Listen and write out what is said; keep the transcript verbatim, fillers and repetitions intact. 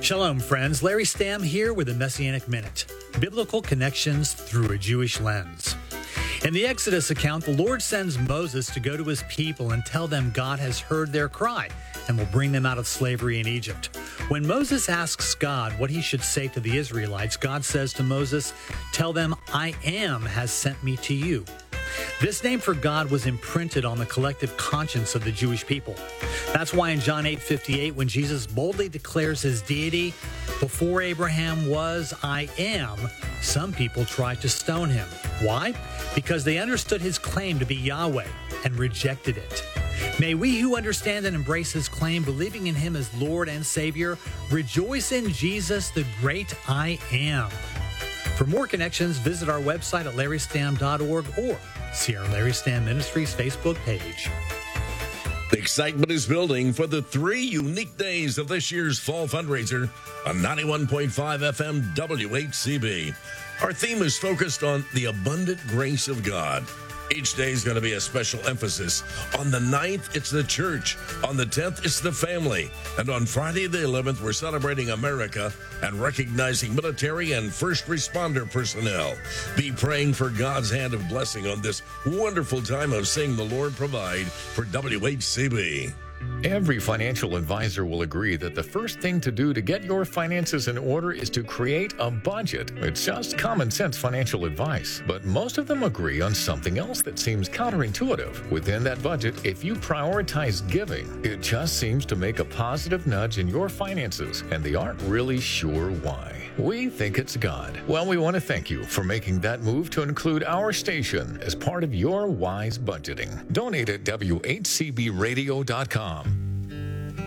Shalom, friends. Larry Stamm here with a Messianic Minute. Biblical connections through a Jewish lens. In the Exodus account, the Lord sends Moses to go to his people and tell them God has heard their cry and will bring them out of slavery in Egypt. When Moses asks God what he should say to the Israelites, God says to Moses, "Tell them, I am has sent me to you." This name for God was imprinted on the collective conscience of the Jewish people. That's why in John eight fifty-eight, when Jesus boldly declares his deity, "Before Abraham was, I am," some people tried to stone him. Why? Because they understood his claim to be Yahweh and rejected it. May we who understand and embrace his claim, believing in him as Lord and Savior, rejoice in Jesus, the great I am. For more connections, visit our website at larry stamm dot org or see our Larry Stamm Ministries Facebook page. The excitement is building for the three unique days of this year's fall fundraiser on ninety-one point five F M W H C B. Our theme is focused on the abundant grace of God. Each day is going to be a special emphasis. On the ninth, it's the church. On the tenth, it's the family. And on Friday the eleventh, we're celebrating America and recognizing military and first responder personnel. Be praying for God's hand of blessing on this wonderful time of seeing the Lord provide for W H C B. Every financial advisor will agree that the first thing to do to get your finances in order is to create a budget. It's just common sense financial advice. But most of them agree on something else that seems counterintuitive. Within that budget, if you prioritize giving, it just seems to make a positive nudge in your finances, and they aren't really sure why. We think it's God. Well, we want to thank you for making that move to include our station as part of your wise budgeting. Donate at W H C B radio dot com.